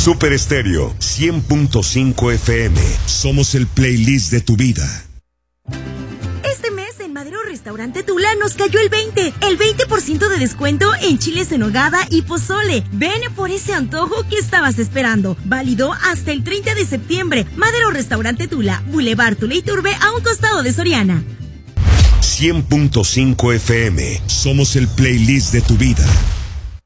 Super Estéreo 100.5 FM. Somos el playlist de tu vida. Este mes en Madero Restaurante Tula nos cayó el 20% de descuento en chiles en nogada y pozole. Ven por ese antojo que estabas esperando. Válido hasta el 30 de septiembre. Madero Restaurante Tula, Boulevard Tula Iturbe, a un costado de Soriana. 100.5 FM. Somos el playlist de tu vida.